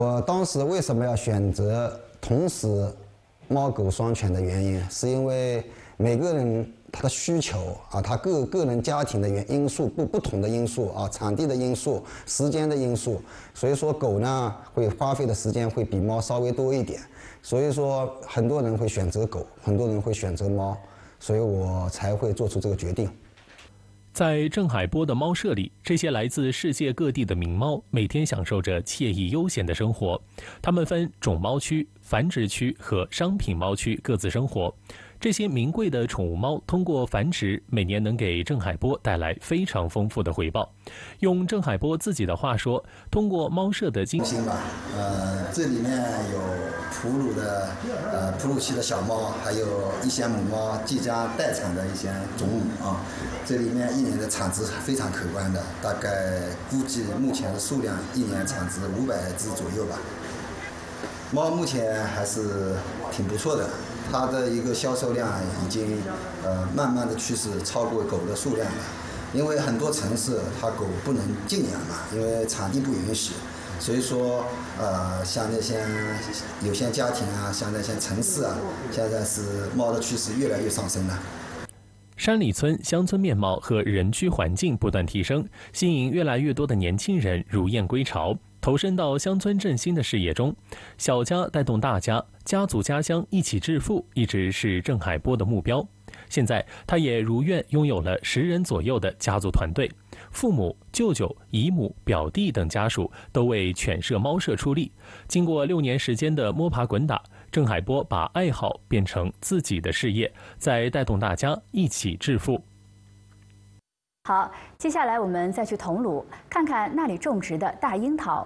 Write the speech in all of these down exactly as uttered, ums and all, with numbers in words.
我当时为什么要选择同时猫狗双全的原因，是因为每个人他的需求啊，他个个人家庭的原因素不不同的因素啊，场地的因素、时间的因素，所以说狗呢会花费的时间会比猫稍微多一点，所以说很多人会选择狗，很多人会选择猫，所以我才会做出这个决定。 在郑海波的猫舍里，这些来自世界各地的名猫每天享受着惬意悠闲的生活。它们分种猫区、繁殖区和商品猫区各自生活。这些名贵的宠物猫通过繁殖，每年能给郑海波带来非常丰富的回报。用郑海波自己的话说，通过猫舍的精心吧，呃，这里面有哺乳的呃哺乳期的小猫，还有一些母猫即将待产的一些种母啊。这里面一年的产值非常可观的，大概估计目前的数量一年产值五百只左右吧。猫目前还是挺不错的，它的一个销售量已经呃慢慢的趋势超过狗的数量了。因为很多城市它狗不能禁养嘛，因为场地不允许，所以说呃像那些有些家庭啊，像那些城市啊，现在是猫的趋势越来越上升了。 山里村乡村面貌和人居环境不断提升，吸引越来越多的年轻人如燕归巢，投身到乡村振兴的事业中。小家带动大家，家族家乡一起致富，一直是郑海波的目标。现在他也如愿拥有了十人左右的家族团队，父母、舅舅、姨母、表弟等家属都为犬舍猫舍出力。经过六年时间的摸爬滚打，郑海波把爱好变成自己的事业，再带动大家一起致富。 好，接下来我们再去桐庐，看看那里种植的大樱桃。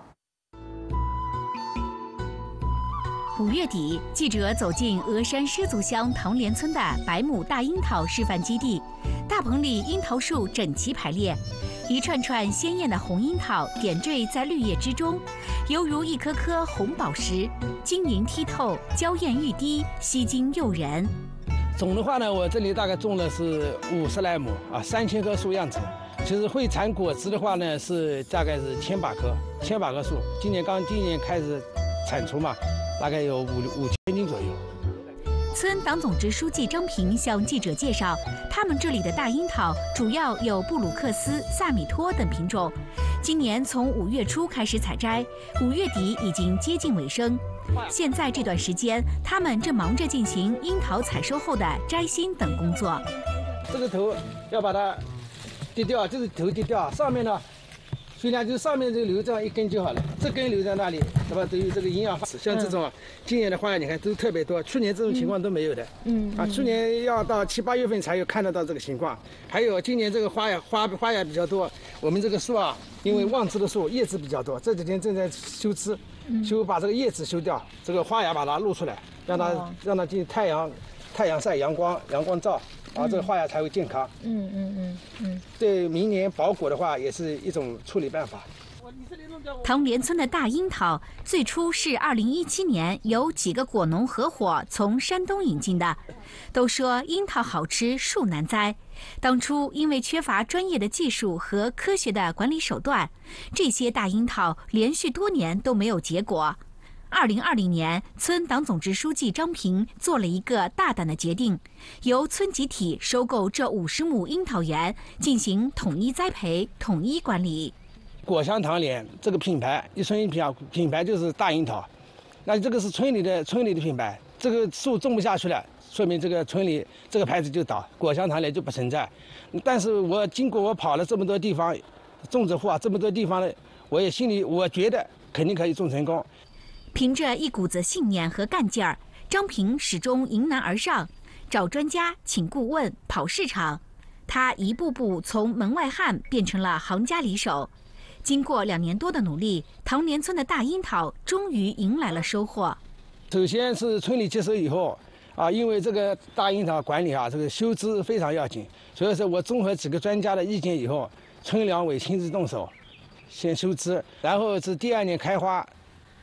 五月底，记者走进峨山狮族乡唐连村的百亩大樱桃示范基地，大棚里樱桃树整齐排列，一串串鲜艳的红樱桃点缀在绿叶之中，犹如一颗颗红宝石，晶莹剔透，娇艳欲滴，吸睛诱人。 种的话呢，我这里大概种了是五十来亩啊，三千棵树样子。其实会产果子的话呢，是大概是千把棵，千把棵树。今年刚今年开始产出嘛，大概有五五千斤左右。 村党总支书记张平向记者介绍，他们这里的大樱桃主要有布鲁克斯、萨米托等品种。今年从五月初开始采摘，五月底已经接近尾声。现在这段时间，他们正忙着进行樱桃采收后的摘心等工作。 这个头要把它跌掉，这个头跌掉，上面呢，虽然就上面这个留这样一根就好了，这根留在那里，对吧？都有这个营养法。像这种、啊、今年的花你看都特别多，去年这种情况都没有的。嗯啊，去年要到七八月份才有看得到这个情况。还有今年这个花呀花花芽比较多，我们这个树啊，因为旺枝的树叶子比较多，这几天正在修枝。修把这个叶子修掉，这个花芽把它露出来，让它、哦、让它进太阳，太阳晒阳光，阳光照，然后这个花芽才会健康。嗯嗯嗯嗯。对明年保果的话，也是一种处理办法。 唐连村的大樱桃最初是二零一七年由几个果农合伙从山东引进的。都说樱桃好吃树难栽，当初因为缺乏专业的技术和科学的管理手段，这些大樱桃连续多年都没有结果。二零二零年，村党总支书记张平做了一个大胆的决定，由村集体收购这五十亩樱桃园，进行统一栽培、统一管理。 果香唐连这个品牌，一村一品品牌就是大樱桃，那这个是村里的村里的品牌，这个树种不下去了，说明这个村里这个牌子就倒，果香唐连就不存在。但是我经过我跑了这么多地方，种植户啊这么多地方呢，我也心里我觉得肯定可以种成功。 凭着一股子信念和干劲儿，张平始终迎难而上，找专家、请顾问、跑市场。他一步步从门外汉变成了行家里手。经过两年多的努力，唐连村的大樱桃终于迎来了收获。 首先是村里接手以后啊，因为这个大樱桃管理啊，这个修枝非常要紧，所以说我综合几个专家的意见以后，村两委亲自动手，先修枝，然后是第二年开花，